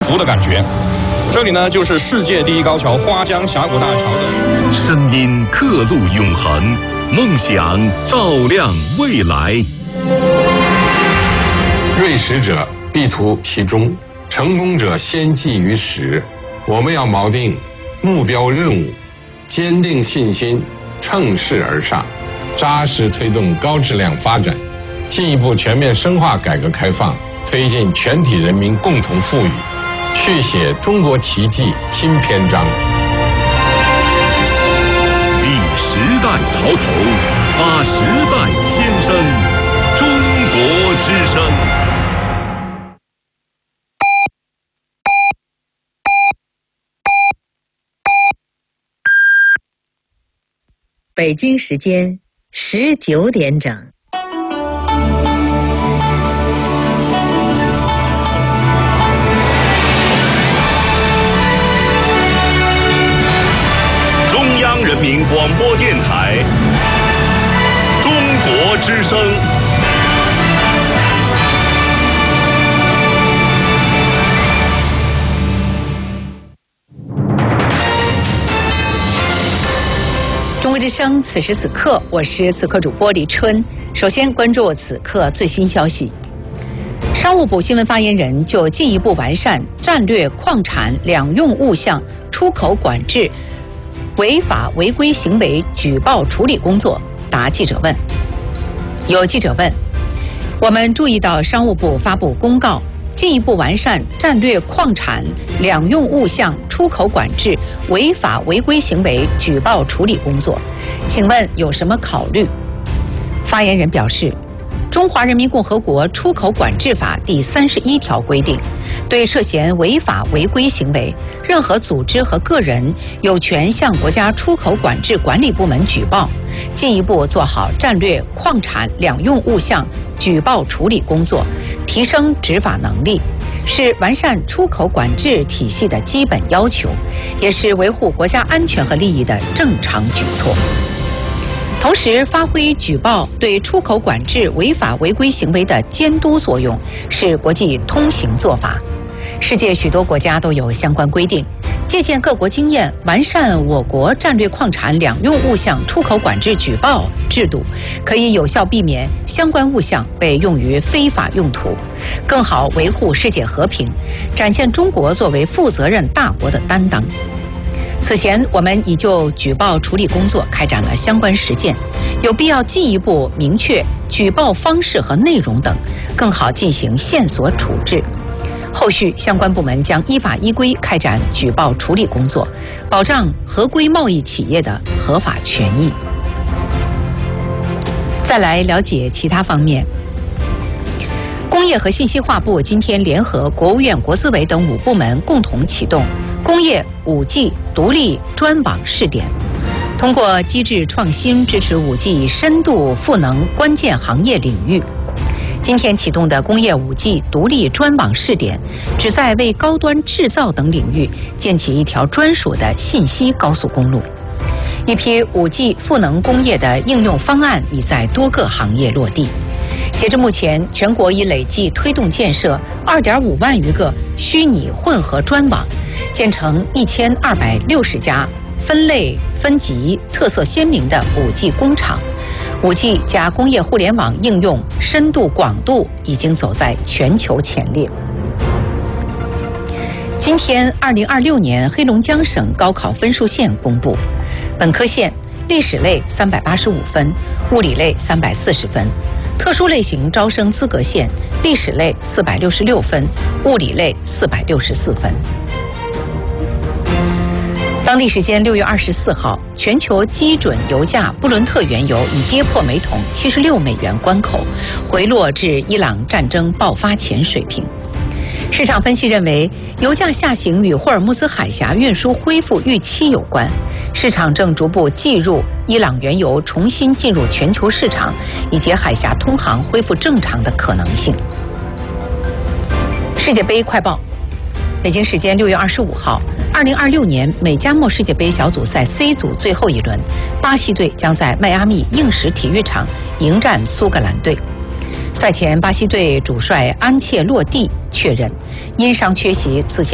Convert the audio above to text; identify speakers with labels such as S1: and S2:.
S1: 服的感觉。这里呢，就是世界第一高桥花江峡谷大桥的
S2: 声音刻录永恒，梦想照亮未来。
S3: 锐识者必图其中，成功者先记于始。我们要锚定目标任务，坚定信心，乘势而上，扎实推动高质量发展，进一步全面深化改革开放，推进全体人民共同富裕，续写中国奇迹新篇章。
S2: 立时代潮头，发时代先声，中国之声。
S4: 北京时间19点整。
S2: 中央人民广播电台，中国之声。
S5: 中国之声，此时此刻，我是此刻主播李春。首先关注此刻最新消息。商务部新闻发言人就进一步完善战略矿产两用物项出口管制违法违规行为举报处理工作答记者问。有记者问，我们注意到商务部发布公告，进一步完善战略矿产两用物项出口管制违法违规行为举报处理工作，请问有什么考虑？发言人表示，中华人民共和国出口管制法第31条规定，对涉嫌违法违规行为，任何组织和个人有权向国家出口管制管理部门举报，进一步做好战略矿产两用物项举报处理工作，提升执法能力，是完善出口管制体系的基本要求，也是维护国家安全和利益的正常举措。同时，发挥举报对出口管制违法违规行为的监督作用，是国际通行做法。世界许多国家都有相关规定，借鉴各国经验，完善我国战略矿产两用物项出口管制举报制度，可以有效避免相关物项被用于非法用途，更好维护世界和平，展现中国作为负责任大国的担当。此前，我们已就举报处理工作开展了相关实践，有必要进一步明确举报方式和内容等，更好进行线索处置。后续相关部门将依法依规开展举报处理工作，保障合规贸易企业的合法权益。再来了解其他方面。工业和信息化部今天联合国务院国资委等5部门共同启动工业 5G 独立专网试点，通过机制创新支持 5G 深度赋能关键行业领域。今天启动的工业 5G 独立专网试点，旨在为高端制造等领域建起一条专属的信息高速公路。一批 5G 赋能工业的应用方案已在多个行业落地。截至目前，全国已累计推动建设2.5万余个虚拟混合专网，建成1260家分类分级、特色鲜明的 5G 工厂。5G 加工业互联网应用深度广度已经走在全球前列。今天，2026年黑龙江省高考分数线公布，本科线历史类385分，物理类340分；特殊类型招生资格线历史类466分，物理类464分。当地时间6月24号，全球基准油价布伦特原油已跌破每桶76美元关口，回落至伊朗战争爆发前水平。市场分析认为，油价下行与霍尔木兹海峡运输恢复预期有关，市场正逐步计入伊朗原油重新进入全球市场以及海峡通航恢复正常的可能性。世界杯快报，北京时间6月25号，2026年美加墨世界杯小组赛 C 组最后一轮，巴西队将在迈阿密硬石体育场迎战苏格兰队。赛前，巴西队主帅安切洛蒂确认因伤缺席，此前